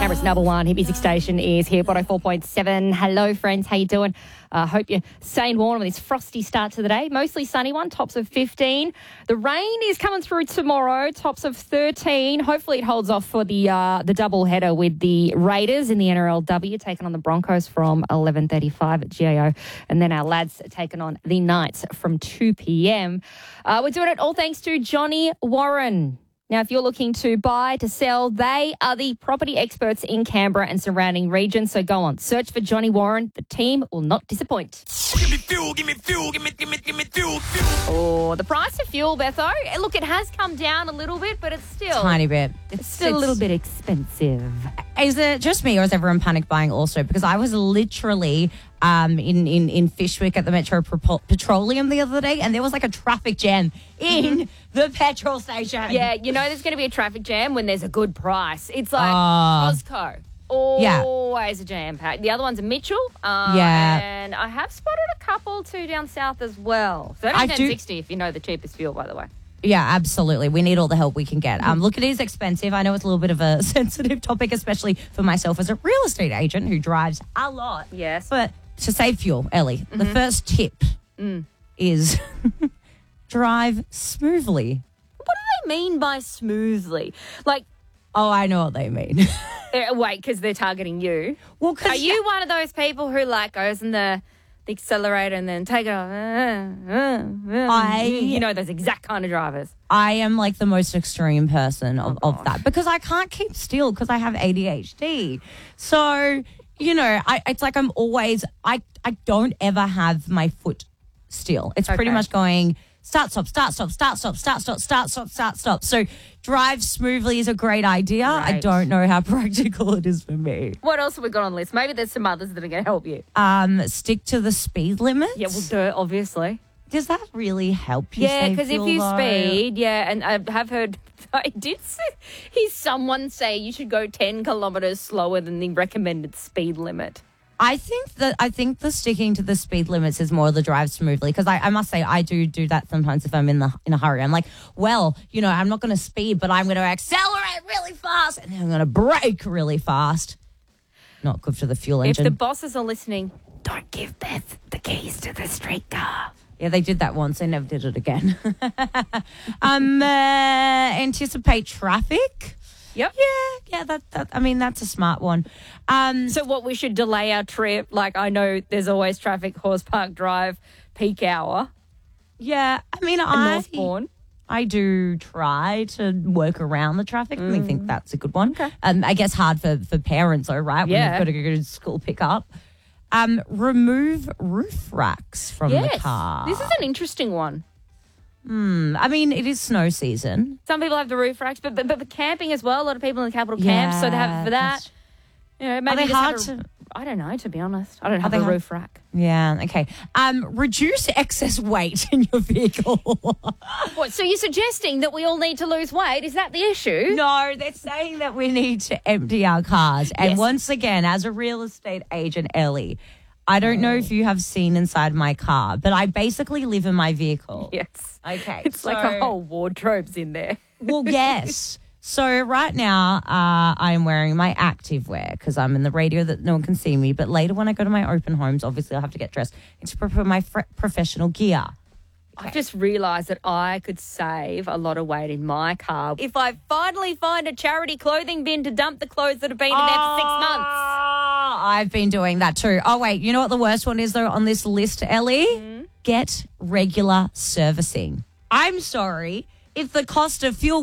Canberra's number one hit music station is here, 104.7. Hello, friends. How you doing? Hope you're staying warm with this frosty start to the day. Mostly sunny one, tops of 15. The rain is coming through tomorrow, tops of 13. Hopefully it holds off for the double header with the Raiders in the NRLW, taking on the Broncos from 11:35 at GAO. And then our lads taking on the Knights from 2 p.m. We're doing it all thanks to Johnny Warren. Now, if you're looking to buy, to sell, they are the property experts in Canberra and surrounding regions. So go on, search for Johnny Warren. The team will not disappoint. Give me fuel, give me fuel, give me fuel. Oh, the price of fuel, Betho. Look, it has come down a little bit, but it's still... Tiny bit. It's still a little bit expensive. Is it just me or is everyone panic buying also? Because I was literally in Fishwick at the Metro Petroleum the other day, and there was like a traffic jam in the petrol station. Yeah, you know there's going to be a traffic jam when there's a good price. It's like Costco. Always a jam pack. The other one's a Mitchell. And I have spotted a couple too down south as well. So only 10.60 if you know the cheapest fuel, by the way. Yeah, absolutely. We need all the help we can get. Look, it is expensive. I know it's a little bit of a sensitive topic, especially for myself as a real estate agent who drives a lot. Yes. But to save fuel, Ellie, the first tip is drive smoothly. What do they mean by smoothly? Like, oh, I know what they mean. Wait, because they're targeting you. Well, are you one of those people who like goes in the accelerator and then take it off? You know those exact kind of drivers. I am like the most extreme person of that because I can't keep still because I have ADHD. So, you know, it's like I'm always, I don't ever have my foot still. It's pretty much going start, stop, start, stop, start, stop, start, stop, start, stop, start, stop. So drive smoothly is a great idea. Right. I don't know how practical it is for me. What else have we got on the list? Maybe there's some others that are going to help you. Stick to the speed limit. Yeah, well, do it, obviously. Does that really help you? Yeah, because if you speed, and I have heard, someone say you should go 10 kilometres slower than the recommended speed limit. I think the sticking to the speed limits is more the drive smoothly because I must say I do that sometimes if I'm in a hurry. I'm like, well, you know, I'm not going to speed, but I'm going to accelerate really fast and then I'm going to brake really fast. Not good for the fuel engine. If the bosses are listening, don't give Beth the keys to the streetcar. Yeah, they did that once. They never did it again. Anticipate traffic. Yep. Yeah. That's a smart one. So what, we should delay our trip? Like, I know there's always traffic, Horse Park Drive, peak hour. Yeah. Northbourne. I do try to work around the traffic. I think that's a good one. Okay. I guess hard for parents, though, right? When you've got to go to school pickup. Remove roof racks from the car. This is an interesting one. I mean, it is snow season. Some people have the roof racks, but camping as well. A lot of people in the capital camp, so they have for that. You know, maybe are they hard to? I don't know, to be honest. I don't have a roof rack. Yeah, okay. Reduce excess weight in your vehicle. What? So you're suggesting that we all need to lose weight? Is that the issue? No, they're saying that we need to empty our cars. And once again, as a real estate agent, Ellie, I don't know if you have seen inside my car, but I basically live in my vehicle. Yes. Okay. It's like a whole wardrobe's in there. Well, yes. So right now I'm wearing my active wear because I'm in the radio that no one can see me. But later when I go to my open homes, obviously I'll have to get dressed. It's for my professional gear. Okay. I've just realised that I could save a lot of weight in my car if I finally find a charity clothing bin to dump the clothes that have been in there for 6 months. I've been doing that too. Oh, wait, you know what the worst one is though on this list, Ellie? Get regular servicing. I'm sorry. If the cost of fuel